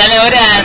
Ya la hora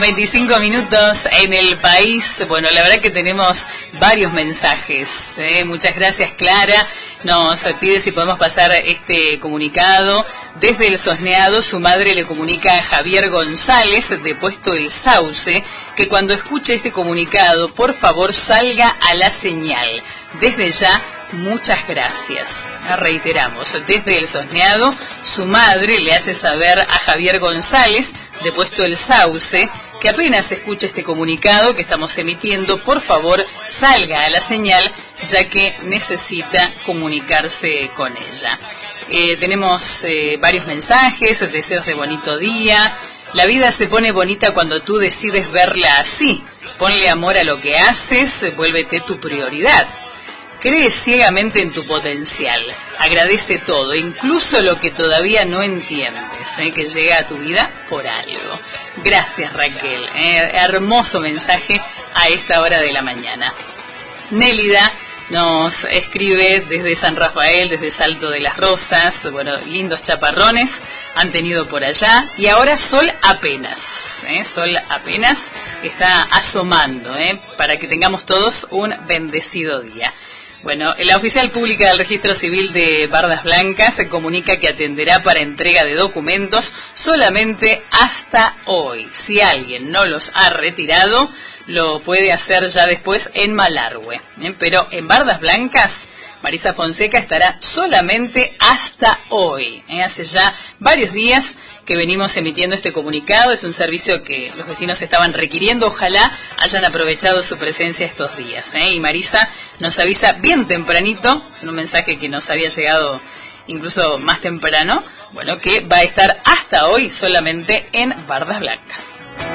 7:25 en el país. Bueno, la verdad que tenemos varios mensajes. Muchas gracias, Clara. Nos pide si podemos pasar este comunicado. Desde el Sosneado, su madre le comunica a Javier González, de Puesto El Sauce, que cuando escuche este comunicado, por favor salga a la señal. Desde ya, muchas gracias. Reiteramos, desde el Sosneado, su madre le hace saber a Javier González, de Puesto El Sauce, que apenas escuche este comunicado que estamos emitiendo, por favor salga a la señal, ya que necesita comunicarse con ella. Tenemos varios mensajes, deseos de bonito día. La vida se pone bonita cuando tú decides verla así. Ponle amor a lo que haces, vuélvete tu prioridad. Cree ciegamente en tu potencial. Agradece todo, incluso lo que todavía no entiendes, que llega a tu vida por algo. Gracias, Raquel. Hermoso mensaje a esta hora de la mañana. Nélida nos escribe desde San Rafael, desde Salto de las Rosas. Bueno, lindos chaparrones han tenido por allá. Y ahora sol apenas. Sol apenas está asomando, para que tengamos todos un bendecido día. Bueno, la oficial pública del Registro Civil de Bardas Blancas se comunica que atenderá para entrega de documentos solamente hasta hoy. Si alguien no los ha retirado, lo puede hacer ya después en Malargüe. Pero en Bardas Blancas, Marisa Fonseca estará solamente hasta hoy. Hace ya varios días que venimos emitiendo este comunicado. Es un servicio que los vecinos estaban requiriendo. Ojalá hayan aprovechado su presencia estos días. Y Marisa nos avisa bien tempranito, en un mensaje que nos había llegado incluso más temprano, bueno, que va a estar hasta hoy solamente en Bardas Blancas.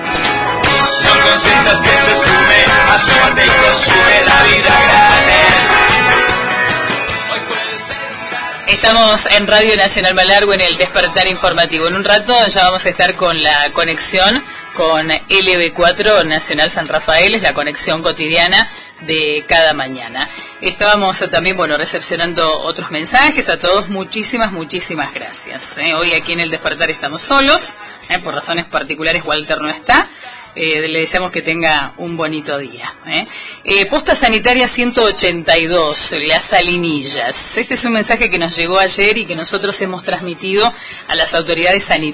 No consientas que se esfume, asómate y consume la vida grande. Estamos en Radio Nacional Malargüe en el Despertar Informativo. En un rato ya vamos a estar con la conexión con LB4 Nacional San Rafael, es la conexión cotidiana de cada mañana. Estábamos también, recepcionando otros mensajes. A todos muchísimas gracias. Hoy aquí en el Despertar estamos solos, por razones particulares Walter no está. Le deseamos que tenga un bonito día. Posta Sanitaria 182, Las Salinillas. Este es un mensaje que nos llegó ayer y que nosotros hemos transmitido a las autoridades sanitarias.